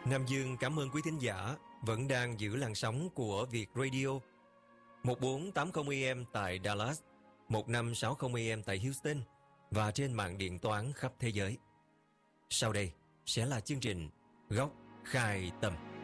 Nam Dương cảm ơn quý thính giả vẫn đang giữ làn sóng của Việt Radio 1480 AM tại Dallas, 1560 AM tại Houston và trên mạng điện toán khắp thế giới. Sau đây sẽ là chương trình Góc Khai Tâm.